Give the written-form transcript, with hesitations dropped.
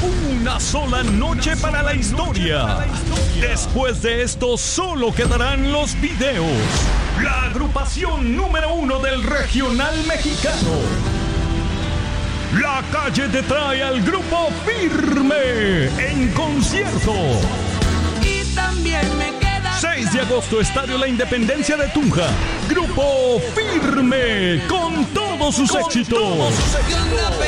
Una sola noche para la historia. Después de esto solo quedarán los videos. La agrupación número 1 del regional mexicano. La Calle te trae al grupo Firme en concierto. Y también me queda 6 de agosto, Estadio La Independencia de Tunja. Grupo Firme con todos sus éxitos.